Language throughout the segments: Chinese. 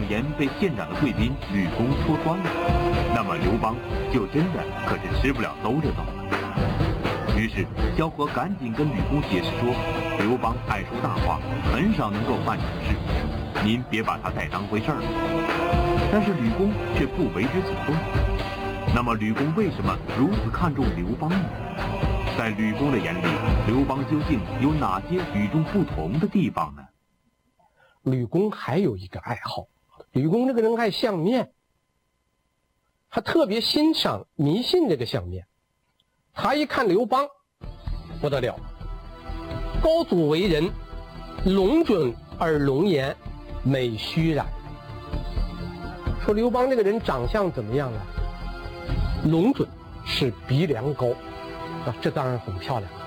言被现场的贵宾吕公戳穿了，那么刘邦就真的可是吃不了兜着走了。于是萧何赶紧跟吕公解释说，刘邦爱说大话，很少能够办成事，您别把他太当回事儿。但是吕公却不为之所动。那么吕公为什么如此看重刘邦呢？在吕公的眼里，刘邦究竟有哪些与众不同的地方呢？ 吕公还有一个爱好，吕公这个人爱相面，他特别欣赏迷信这个相面。他一看刘邦不得了，高祖为人，龙准而龙颜，美须髯。说刘邦这个人长相怎么样呢？龙准是鼻梁高啊，这当然很漂亮。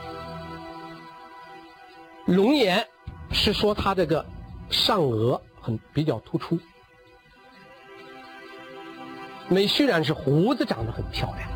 龙颜是说他这个上颚比较突出。美须髯是胡子长得很漂亮。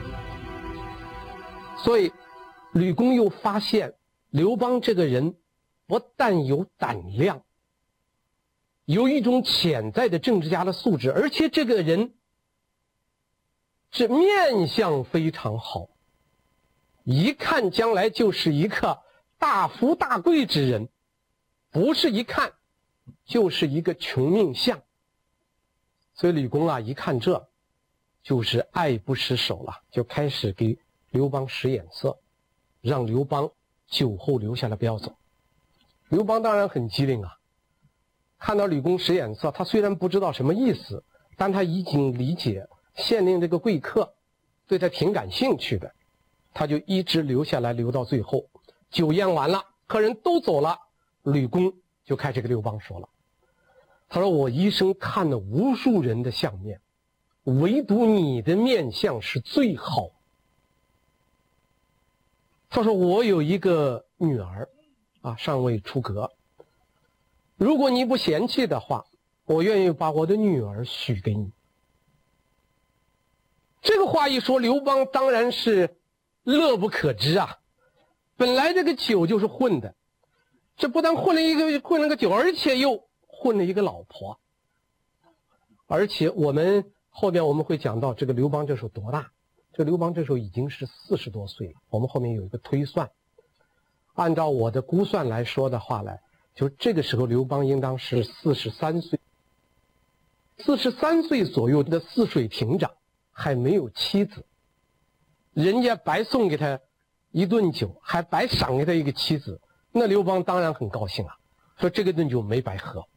所以吕公又发现刘邦这个人不但有胆量，有一种潜在的政治家的素质，而且这个人是面相非常好，一看将来就是一个大富大贵之人，不是一看就是一个穷命相。所以吕公啊，一看这就是爱不释手了，就开始给刘邦使眼色，让刘邦酒后留下来不要走。刘邦当然很机灵啊，看到吕公使眼色，他虽然不知道什么意思，但他已经理解县令这个贵客对他挺感兴趣的，他就一直留下来，留到最后。酒宴完了，客人都走了，吕公就开始跟刘邦说了，他说我一生看了无数人的相面，唯独你的面相是最好。他说我有一个女儿啊，尚未出阁，如果你不嫌弃的话，我愿意把我的女儿许给你。这个话一说，刘邦当然是乐不可支啊。本来这个酒就是混的，这不但混了个酒，而且又混了一个老婆。而且我们后面我们会讲到这个刘邦这时候多大，这个刘邦这时候已经是40多岁了。我们后面有一个推算，按照我的估算来说的话呢，就这个时候刘邦应当是43岁。43岁左右的泗水亭长还没有妻子，人家白送给他一顿酒，还白赏给他一个妻子，那刘邦当然很高兴啊，说这个顿酒没白喝。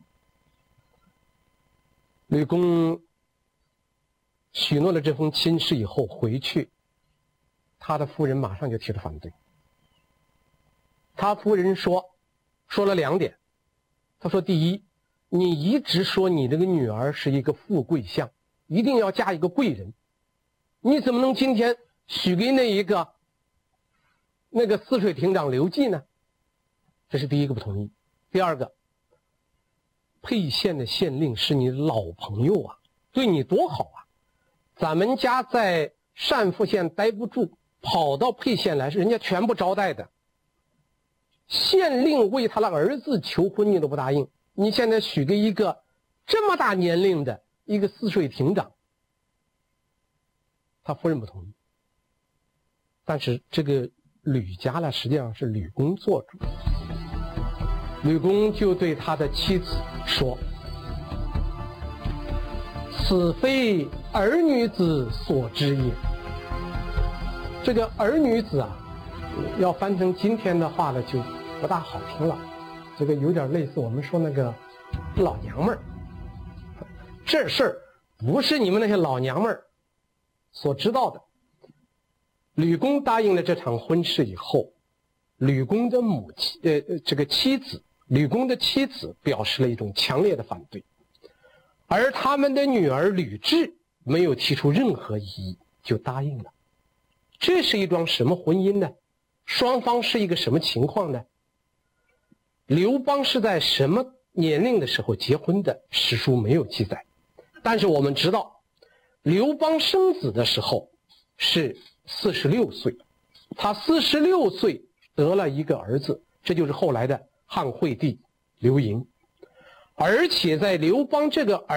吕公许诺了这封亲事以后回去，他的夫人马上就提出反对。他夫人说了2点，他说第一，你一直说你这个女儿是一个富贵相，一定要嫁一个贵人，你怎么能今天许给那个泗水亭长刘季呢？这是第一个不同意。第二个，沛县的县令是你老朋友啊，对你多好啊，咱们家在单父县待不住，跑到沛县来，人家全部招待的。县令为他的儿子求婚你都不答应，你现在许给一个这么大年龄的一个泗水亭长。他夫人不同意，但是这个吕家呢，实际上是吕公做主。吕公就对他的妻子说，此非儿女子所知也。这个儿女子啊，要翻成今天的话呢，就不大好听了，这个有点类似我们说那个老娘们儿。这事儿不是你们那些老娘们儿所知道的。吕公答应了这场婚事以后，吕公的吕公的妻子表示了一种强烈的反对，而他们的女儿吕雉没有提出任何异议，就答应了。这是一桩什么婚姻呢？双方是一个什么情况呢？刘邦是在什么年龄的时候结婚的？史书没有记载，但是我们知道刘邦生子的时候是46岁，他46岁得了一个儿子，这就是后来的汉惠帝刘盈。而且在刘邦这个